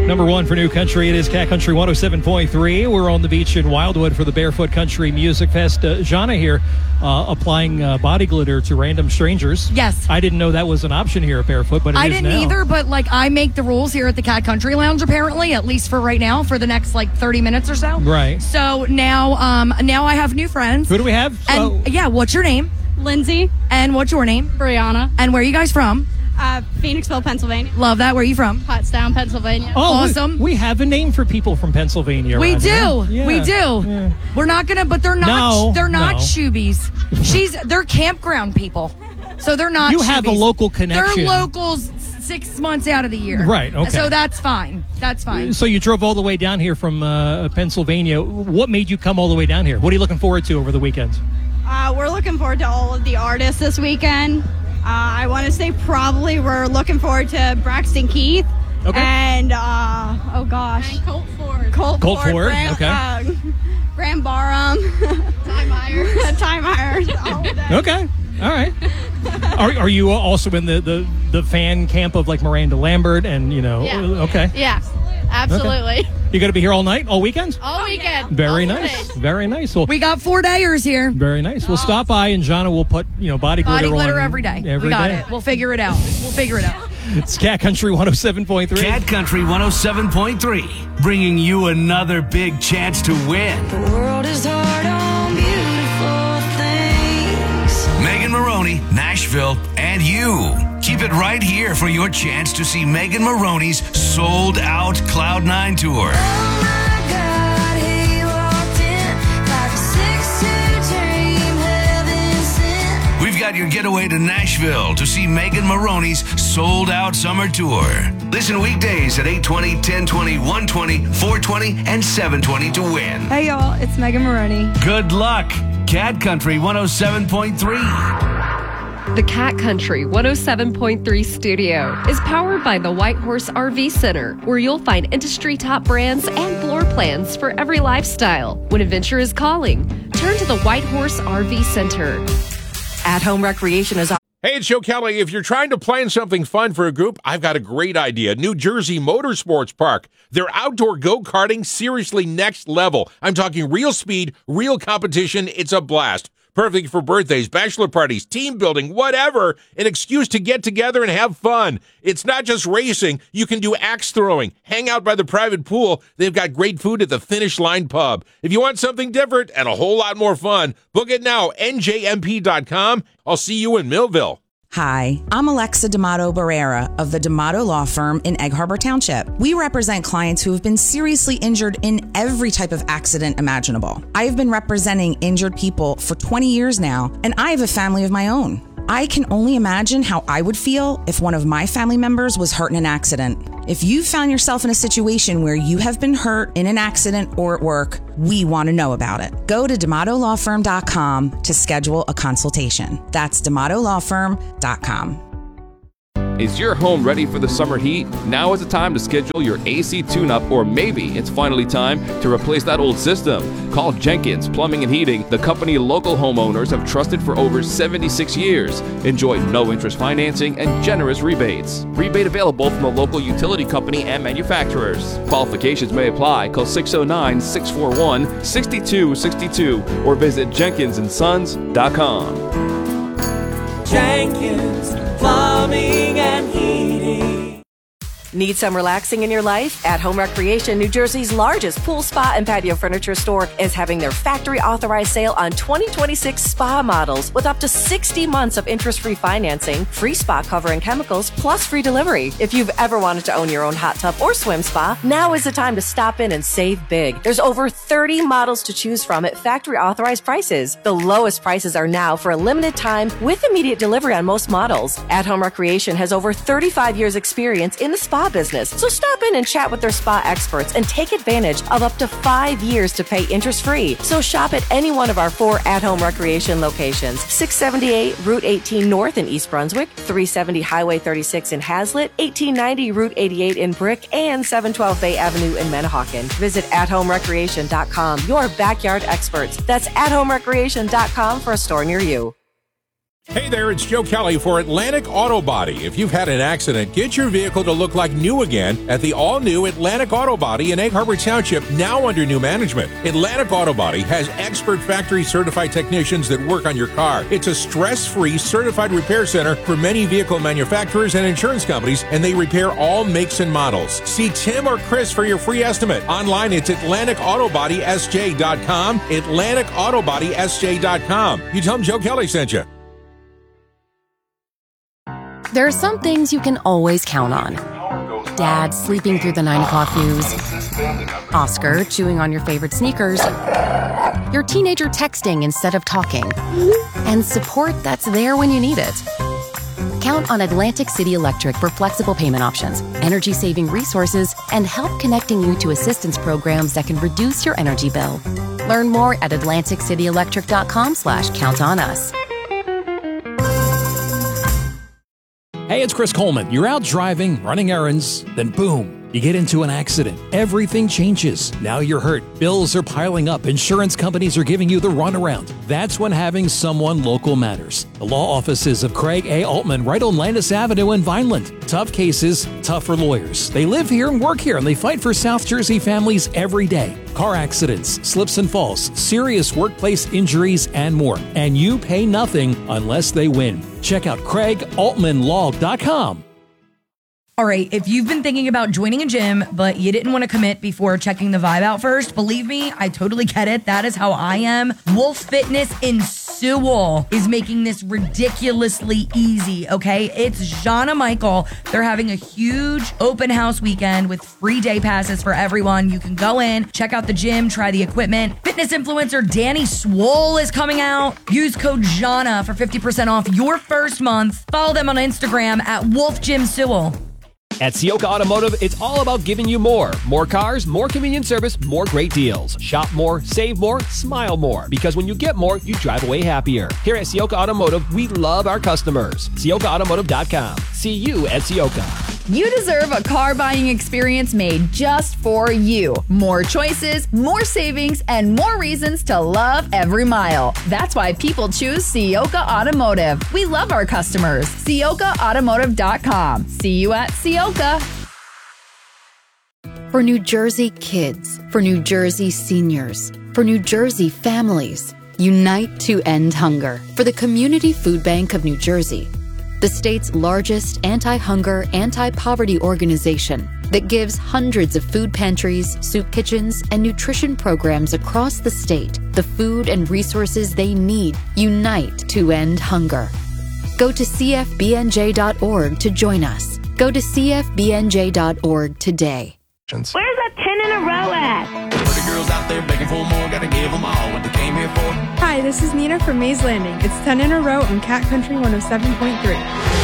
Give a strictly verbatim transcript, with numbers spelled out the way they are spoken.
Number one for New Country, it is Cat Country one oh seven point three. We're on the beach in Wildwood for the Barefoot Country Music Fest. Uh, Jana here, uh, applying uh, body glitter to random strangers. Yes. I didn't know that was an option here at Barefoot, but it I is didn't now. either, but like I make the rules here at the Cat Country Lounge, apparently, at least for right now, for the next like thirty minutes or so. Right. So now, um, now I have new friends. Who do we have? And Oh. yeah, what's your name? Lindsay. And what's your name? Brianna. And where are you guys from? Uh, Phoenixville, Pennsylvania. Love that. Where are you from? Pottstown, Pennsylvania. Oh, we- Awesome. We, have a name for people from Pennsylvania. We around do. here. Yeah. We do. Yeah. We're not gonna, but they're not. No, they're not no. shoobies. She's. They're campground people, so they're not. You have a shoobies. local connection. They're locals six months out of the year. Right, okay. So that's fine. That's fine. So you drove all the way down here from uh, Pennsylvania. What made you come all the way down here? What are you looking forward to over the weekend? Uh, we're looking forward to all of the artists this weekend. Uh, I want to say probably we're looking forward to Braxton Keith. Okay. And, uh, oh gosh. And Colt Ford. Colt, Colt Ford, Graham, okay. Uh, Graham Barham. Ty Myers. Ty Myers. All of them. Okay. All right. Are, are you also in the, the, the fan camp of like Miranda Lambert and, you know? Yeah. Okay. Yeah, absolutely. Okay. You going to be here all night, all weekend? All weekend. Very all nice. day. Very nice. Well, We got four dayers here. very nice. We'll stop by and Jana will put, you know, body glitter Body glitter on every day. Every we got day. it. We'll figure it out. We'll figure it out. It's Cat Country one oh seven point three. Cat Country one oh seven point three, bringing you another big chance to win. The world is hard on beautiful things. Megan Maroney, Nashville, and you. Keep it right here for your chance to see Megan Maroney's sold-out Cloud nine tour. Oh my God, he walked in like a six-two dream heaven sent. We've got your getaway to Nashville to see Megan Maroney's sold-out summer tour. Listen weekdays at eight twenty, ten twenty, one twenty, four twenty, and seven twenty to win. Hey, y'all. It's Megan Maroney. Good luck. Cat Country one oh seven point three. The Cat Country one oh seven point three studio is powered by the White Horse R V Center, where you'll find industry top brands and floor plans for every lifestyle. When adventure is calling, turn to the White Horse R V Center. At-home recreation is Hey, it's Joe Kelly. If you're trying to plan something fun for a group, I've got a great idea. New Jersey Motorsports Park. Their outdoor go-karting, seriously next level. I'm talking real speed, real competition. It's a blast. Perfect for birthdays, bachelor parties, team building, whatever. An excuse to get together and have fun. It's not just racing. You can do axe throwing, hang out by the private pool. They've got great food at the Finish Line Pub. If you want something different and a whole lot more fun, book it now, N J M P dot com. I'll see you in Millville. Hi, I'm Alexa D'Amato Barrera of the D'Amato Law Firm in Egg Harbor Township. We represent clients who have been seriously injured in every type of accident imaginable. I have been representing injured people for twenty years now, and I have a family of my own. I can only imagine how I would feel if one of my family members was hurt in an accident. If you found yourself in a situation where you have been hurt in an accident or at work, we want to know about it. Go to D'Amato Law Firm dot com to schedule a consultation. That's D'Amato Law Firm dot com. Is your home ready for the summer heat? Now is the time to schedule your A C tune-up, or maybe it's finally time to replace that old system. Call Jenkins Plumbing and Heating, the company local homeowners have trusted for over seventy-six years. Enjoy no-interest financing and generous rebates. Rebate available from a local utility company and manufacturers. Qualifications may apply. Call six oh nine, six four one, six two six two or visit Jenkins and Sons dot com. Jenkins Plumbing and Heating. Need some relaxing in your life? At Home Recreation, New Jersey's largest pool, spa, and patio furniture store is having their factory authorized sale on twenty twenty-six spa models with up to sixty months of interest-free financing, free spa cover and chemicals, plus free delivery. If you've ever wanted to own your own hot tub or swim spa, now is the time to stop in and save big. There's over thirty models to choose from at factory authorized prices. The lowest prices are now for a limited time with immediate delivery on most models. At Home Recreation has over thirty-five years experience in the spa business. So stop in and chat with their spa experts and take advantage of up to five years to pay interest-free. So shop at any one of our four at-home recreation locations. six seventy-eight Route eighteen North in East Brunswick, three seventy Highway thirty-six in Hazlitt, eighteen ninety Route eighty-eight in Brick, and seven twelve Bay Avenue in Manahawkin. Visit at home recreation dot com, your backyard experts. That's at home recreation dot com for a store near you. Hey there, it's Joe Kelly for Atlantic Auto Body. If you've had an accident, get your vehicle to look like new again at the all-new Atlantic Auto Body in Egg Harbor Township, now under new management. Atlantic Auto Body has expert factory-certified technicians that work on your car. It's a stress-free certified repair center for many vehicle manufacturers and insurance companies, and they repair all makes and models. See Tim or Chris for your free estimate. Online, it's Atlantic Auto Body S J dot com, Atlantic Auto Body S J dot com. You tell them Joe Kelly sent you. There are some things you can always count on. Dad sleeping through the nine o'clock news. Oscar chewing on your favorite sneakers. Your teenager texting instead of talking. And support that's there when you need it. Count on Atlantic City Electric for flexible payment options, energy-saving resources, and help connecting you to assistance programs that can reduce your energy bill. Learn more at atlantic city electric dot com slash count on us. Hey, it's Chris Coleman. You're out driving, running errands, then boom, you get into an accident. Everything changes. Now you're hurt. Bills are piling up. Insurance companies are giving you the runaround. That's when having someone local matters. The law offices of Craig A. Altman right on Landis Avenue in Vineland. Tough cases, tougher lawyers. They live here and work here, and they fight for South Jersey families every day. Car accidents, slips and falls, serious workplace injuries, and more. And you pay nothing unless they win. Check out craig altman law dot com. All right, if you've been thinking about joining a gym, but you didn't want to commit before checking the vibe out first, believe me, I totally get it. That is how I am. Wolf Fitness in Sewell is making this ridiculously easy, okay? It's Jana Michael. They're having a huge open house weekend with free day passes for everyone. You can go in, check out the gym, try the equipment. Fitness influencer Danny Swole is coming out. Use code Jana for fifty percent off your first month. Follow them on Instagram at Wolf Gym Sewell. At Sioka Automotive, it's all about giving you more. More cars, more convenient service, more great deals. Shop more, save more, smile more. Because when you get more, you drive away happier. Here at Sioka Automotive, we love our customers. Sioka automotive dot com. See you at Sioka. You deserve a car buying experience made just for you. More choices, more savings, and more reasons to love every mile. That's why people choose Sioka Automotive. We love our customers. Sioka automotive dot com. See you at Sioka. For New Jersey kids, for New Jersey seniors, for New Jersey families, unite to end hunger. For the Community Food Bank of New Jersey, the state's largest anti-hunger, anti-poverty organization that gives hundreds of food pantries, soup kitchens, and nutrition programs across the state the food and resources they need. Unite to end hunger. Go to c f b n j dot org to join us. Go to c f b n j dot org today. Where's that ten in a row at? Pretty girls out there begging for more, gotta give them all what they came here for. Hi, this is Nina from Mays Landing. It's ten in a row on Cat Country one oh seven point three.